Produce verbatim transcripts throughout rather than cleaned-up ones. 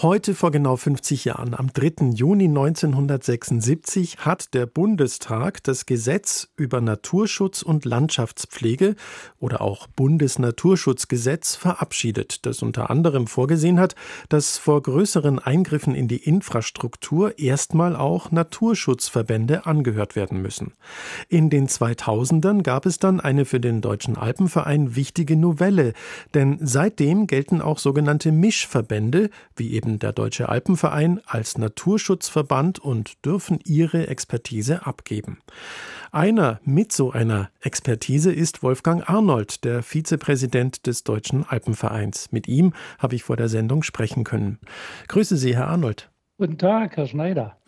Heute vor genau fünfzig Jahren, am dritten Juni neunzehnhundertsechsundsiebzig, hat der Bundestag das Gesetz über Naturschutz und Landschaftspflege oder auch Bundesnaturschutzgesetz verabschiedet, das unter anderem vorgesehen hat, dass vor größeren Eingriffen in die Infrastruktur erstmal auch Naturschutzverbände angehört werden müssen. In den zweitausendern gab es dann eine für den Deutschen Alpenverein wichtige Novelle, denn seitdem gelten auch sogenannte Mischverbände, wie eben der Deutsche Alpenverein, als Naturschutzverband und dürfen ihre Expertise abgeben. Einer mit so einer Expertise ist Wolfgang Arnold, der Vizepräsident des Deutschen Alpenvereins. Mit ihm habe ich vor der Sendung sprechen können. Grüße Sie, Herr Arnold. Guten Tag, Herr Schneider.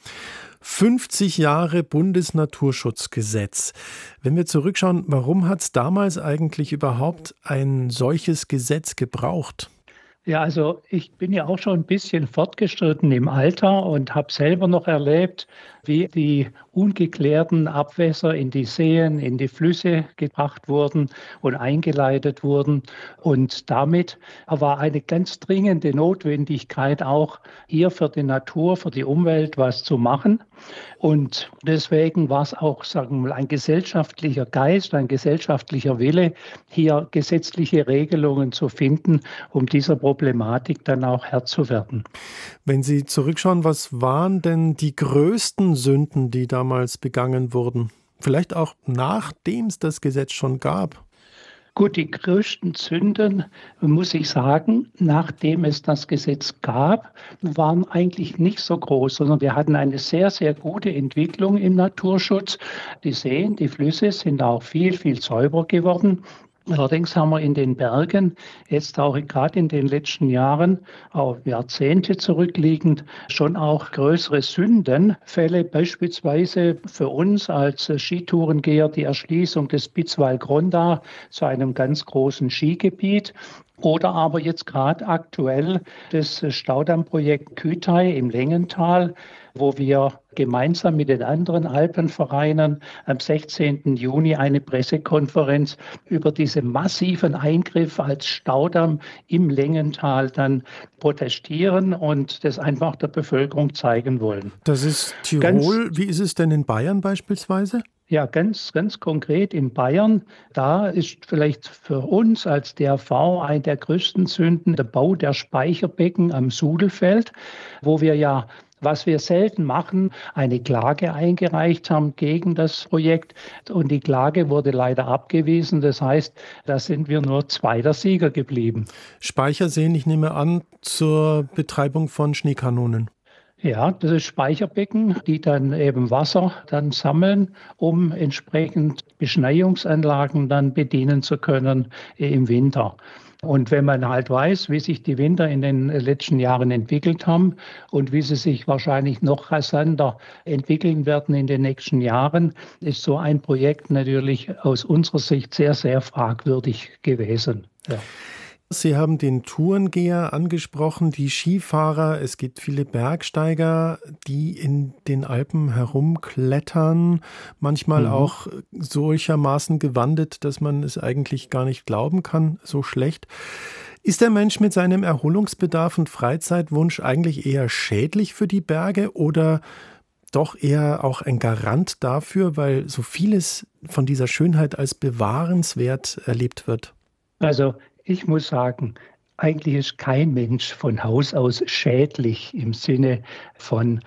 fünfzig Jahre Bundesnaturschutzgesetz. Wenn wir zurückschauen, warum hat es damals eigentlich überhaupt ein solches Gesetz gebraucht? Ja, also ich bin ja auch schon ein bisschen fortgeschritten im Alter und habe selber noch erlebt, wie die ungeklärten Abwässer in die Seen, in die Flüsse gebracht wurden und eingeleitet wurden. Und damit war eine ganz dringende Notwendigkeit auch hier für die Natur, für die Umwelt was zu machen. Und deswegen war es auch, sagen wir mal, ein gesellschaftlicher Geist, ein gesellschaftlicher Wille, hier gesetzliche Regelungen zu finden, um dieser Problematik dann auch Herr zu werden. Wenn Sie zurückschauen, was waren denn die größten Sünden, die damals begangen wurden? Vielleicht auch nachdem es das Gesetz schon gab? Gut, die größten Sünden, muss ich sagen, nachdem es das Gesetz gab, waren eigentlich nicht so groß, sondern wir hatten eine sehr, sehr gute Entwicklung im Naturschutz. Die Seen, die Flüsse sind auch viel, viel säuberer geworden. Allerdings haben wir in den Bergen jetzt auch gerade in den letzten Jahren, auch Jahrzehnte zurückliegend, schon auch größere Sündenfälle, beispielsweise für uns als Skitourengeher die Erschließung des Spitzwalgronda zu einem ganz großen Skigebiet. Oder aber jetzt gerade aktuell das Staudammprojekt Kühtai im Längental, wo wir gemeinsam mit den anderen Alpenvereinen am sechzehnten Juni eine Pressekonferenz über diese massiven Eingriffe als Staudamm im Längental dann protestieren und das einfach der Bevölkerung zeigen wollen. Das ist Tirol. Ganz Wie ist es denn in Bayern beispielsweise? Ja, ganz, ganz konkret in Bayern, da ist vielleicht für uns als D R V eine der größten Sünden der Bau der Speicherbecken am Sudelfeld, wo wir ja, was wir selten machen, eine Klage eingereicht haben gegen das Projekt. Und die Klage wurde leider abgewiesen. Das heißt, da sind wir nur zweiter Sieger geblieben. Speicherseen, ich nehme an, zur Betreibung von Schneekanonen. Ja, das ist Speicherbecken, die dann eben Wasser dann sammeln, um entsprechend Beschneiungsanlagen dann bedienen zu können im Winter. Und wenn man halt weiß, wie sich die Winter in den letzten Jahren entwickelt haben und wie sie sich wahrscheinlich noch rasanter entwickeln werden in den nächsten Jahren, ist so ein Projekt natürlich aus unserer Sicht sehr, sehr fragwürdig gewesen. Ja. Sie haben den Tourengeher angesprochen, die Skifahrer. Es gibt viele Bergsteiger, die in den Alpen herumklettern, manchmal mhm. auch solchermaßen gewandet, dass man es eigentlich gar nicht glauben kann, so schlecht. Ist der Mensch mit seinem Erholungsbedarf und Freizeitwunsch eigentlich eher schädlich für die Berge oder doch eher auch ein Garant dafür, weil so vieles von dieser Schönheit als bewahrenswert erlebt wird? Also ich muss sagen, eigentlich ist kein Mensch von Haus aus schädlich im Sinne von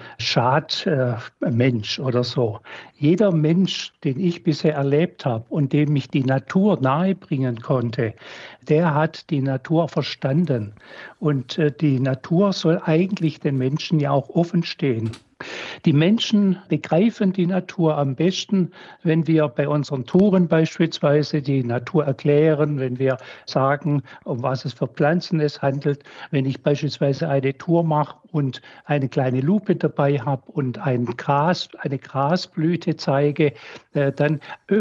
Schadmensch äh, oder so. Jeder Mensch, den ich bisher erlebt habe und dem ich die Natur nahebringen konnte, der hat die Natur verstanden. Und äh, die Natur soll eigentlich den Menschen ja auch offen stehen. Die Menschen begreifen die Natur am besten, wenn wir bei unseren Touren beispielsweise die Natur erklären, wenn wir sagen, um was es für Pflanzen es handelt. Wenn ich beispielsweise eine Tour mache und eine kleine Lupe dabei habe und ein Gras, eine Grasblüte zeige, dann